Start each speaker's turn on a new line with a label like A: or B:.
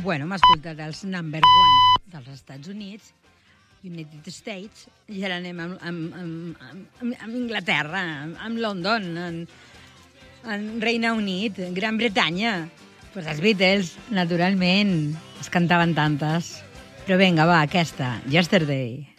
A: Bueno, hem escoltat els number one dels Estats Units, United States, i ara anem amb Inglaterra, amb London, en Regne Unit, Gran Bretanya. Pues els Beatles, naturalment, es cantaven tantes. Però vinga, va, aquesta, Yesterday.